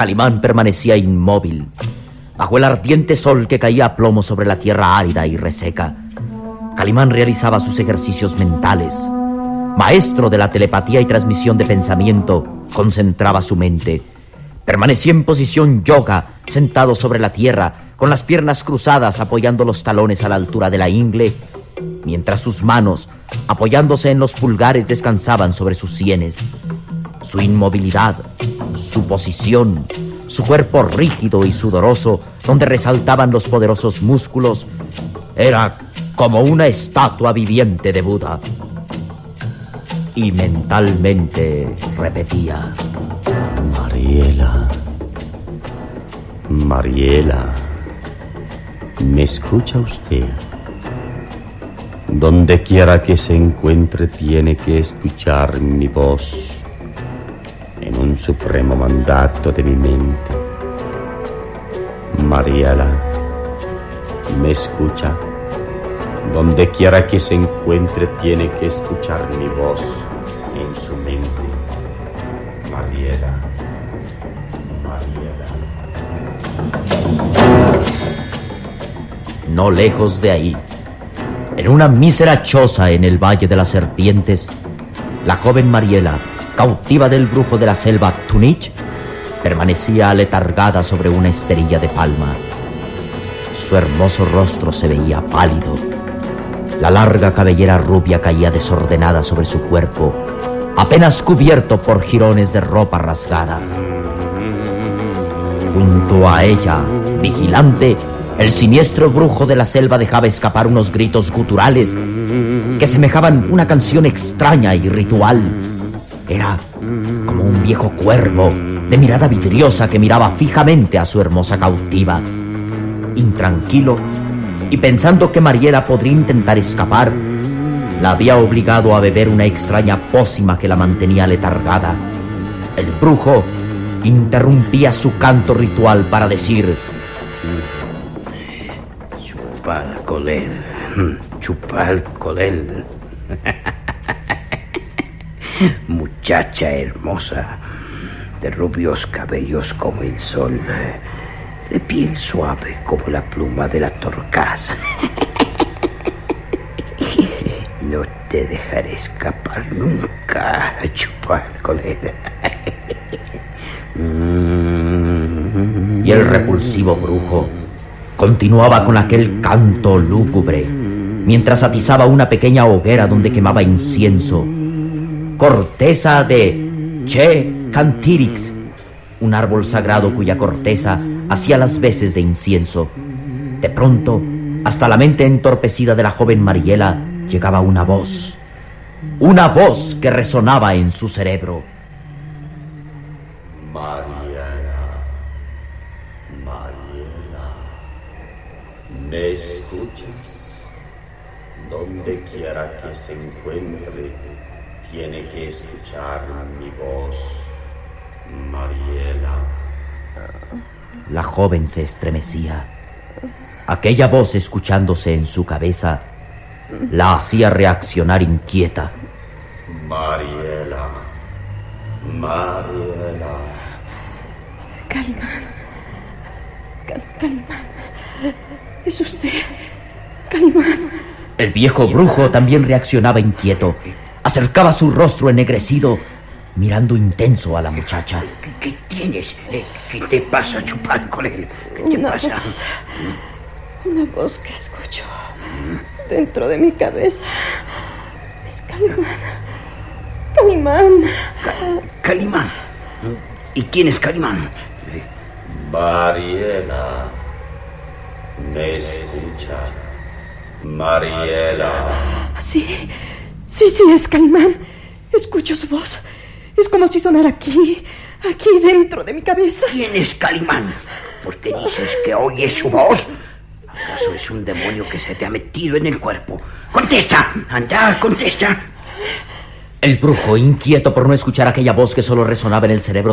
Calimán permanecía inmóvil, bajo el ardiente sol que caía a plomo sobre la tierra árida y reseca. Calimán realizaba sus ejercicios mentales. Maestro de la telepatía y transmisión de pensamiento, concentraba su mente. Permanecía en posición yoga, sentado sobre la tierra, con las piernas cruzadas, apoyando los talones a la altura de la ingle, mientras sus manos, apoyándose en los pulgares, descansaban sobre sus sienes. Su inmovilidad, su posición, su cuerpo rígido y sudoroso, donde resaltaban los poderosos músculos, era como una estatua viviente de Buda. Y mentalmente repetía: Mariela, Mariela, ¿me escucha usted? Donde quiera que se encuentre tiene que escuchar mi voz en un supremo mandato de mi mente. Mariela, ¿me escucha? Donde quiera que se encuentre tiene que escuchar mi voz en su mente. Mariela, Mariela. No lejos de ahí, en una mísera choza en el Valle de las Serpientes, la joven Mariela, cautiva del brujo de la selva Tunich, permanecía aletargada sobre una esterilla de palma. Su hermoso rostro se veía pálido. La larga cabellera rubia caía desordenada sobre su cuerpo, apenas cubierto por jirones de ropa rasgada. Junto a ella, vigilante, el siniestro brujo de la selva dejaba escapar unos gritos guturales que semejaban una canción extraña y ritual. Era como un viejo cuervo de mirada vidriosa que miraba fijamente a su hermosa cautiva. Intranquilo, y pensando que Mariela podría intentar escapar, la había obligado a beber una extraña pócima que la mantenía letargada. El brujo interrumpía su canto ritual para decir: Chupal colel. Muchacha hermosa, de rubios cabellos como el sol, de piel suave como la pluma de la torcaz. No te dejaré escapar nunca, chupar colel. Y el repulsivo brujo continuaba con aquel canto lúgubre, mientras atizaba una pequeña hoguera donde quemaba incienso. Corteza de Che Cantirix, un árbol sagrado cuya corteza hacía las veces de incienso. De pronto, hasta la mente entorpecida de la joven Mariela llegaba una voz que resonaba en su cerebro. Mariela, ¿me escuchas? Donde quiera que se encuentre, tiene que escuchar mi voz. Mariela. La joven se estremecía. Aquella voz, escuchándose en su cabeza, la hacía reaccionar inquieta. Mariela. Calimán. ¿Es usted? Calimán. El viejo brujo también reaccionaba inquieto. Acercaba su rostro ennegrecido, mirando intenso a la muchacha. ¿Qué tienes? ¿Qué te pasa, chupar colel? ¿Qué te pasa? Una voz que escucho dentro de mi cabeza. Es Calimán. Calimán. ¿Y quién es Calimán? Mariela, ¿me escucha? Mariela. Sí, es Calimán. Escucho su voz. Es como si sonara aquí dentro de mi cabeza. ¿Quién es Calimán? ¿Por qué dices que oyes su voz? ¿Acaso es un demonio que se te ha metido en el cuerpo? ¡Contesta! ¡Anda, contesta! El brujo, inquieto por no escuchar aquella voz que solo resonaba en el cerebro